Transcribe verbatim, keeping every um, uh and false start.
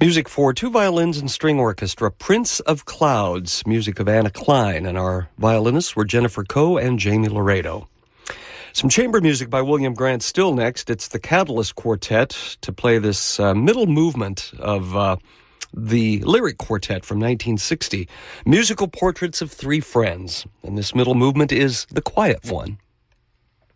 Music for two violins and string orchestra, Prince of Clouds, music of Anna Klein, and our violinists were Jennifer Coe and Jamie Laredo. Some chamber music by William Grant Still next. It's the Catalyst Quartet to play this uh, middle movement of uh, the Lyric Quartet from nineteen sixty, Musical Portraits of Three Friends. And this middle movement is the quiet one.